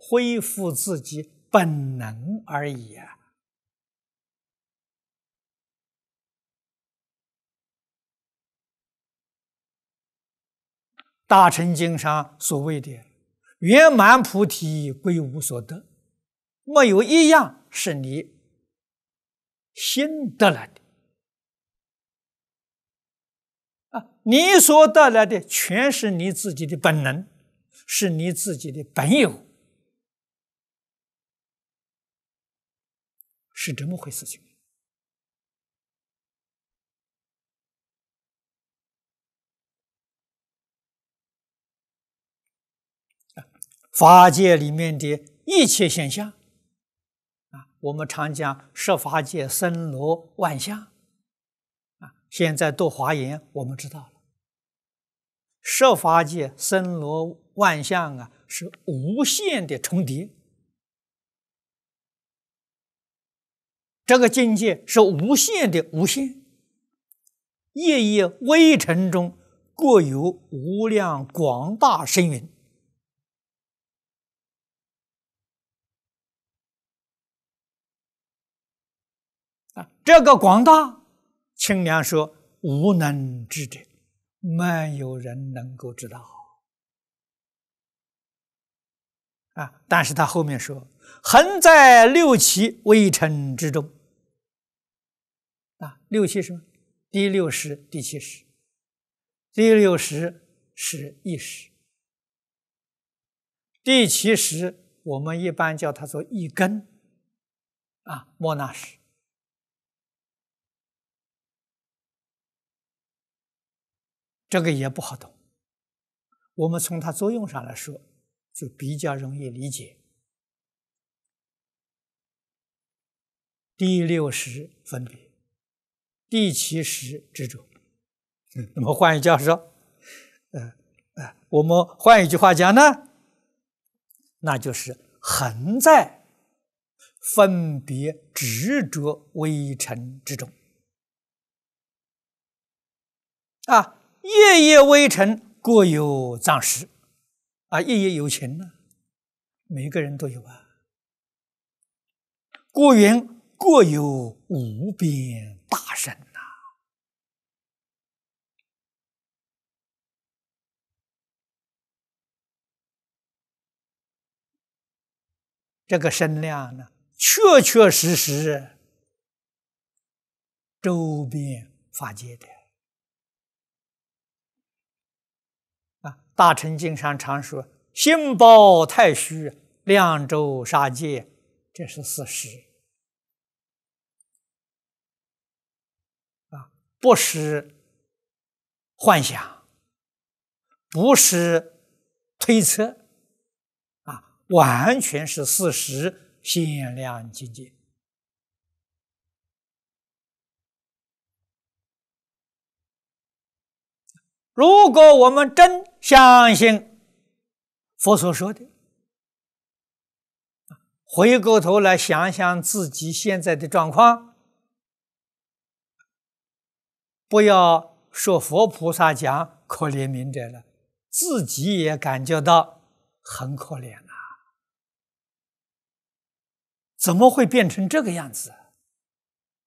恢复自己本能而已啊。大乘经上所谓的圆满菩提归无所得，没有一样是你心得来的啊！你所得来的全是你自己的本能，是你自己的本有，是这么回事情。法界里面的一切现象啊，我们常讲十法界森罗万象啊，现在读华严我们知道了，十法界森罗万象啊，是无限的重叠，这个境界是无限的无限，夜夜微尘中各有无量广大声云。这个广大，清凉说无能知者，没有人能够知道啊！但是他后面说，恒在六七微尘之中啊，六七什么？第六识、第七识。第六识是意识，第七识我们一般叫它做意根啊，莫那识。这个也不好懂，我们从它作用上来说，就比较容易理解。第六识分别，第七识执着。那么换一句话说，我们换一句话讲呢，那就是恒在分别执着微尘之中啊。夜夜微尘各有藏识啊，夜夜有情呢，每个人都有啊。故云各有无边大身呐。这个身量呢，确确实实周遍法界的。大乘经上常说心包太虚，量周沙界，这是事实啊，不是幻想，不是推测啊，完全是事实，限量境界。如果我们真相信佛所说的，回过头来想想自己现在的状况，不要说佛菩萨讲可怜悯者了，自己也感觉到很可怜啊！怎么会变成这个样子？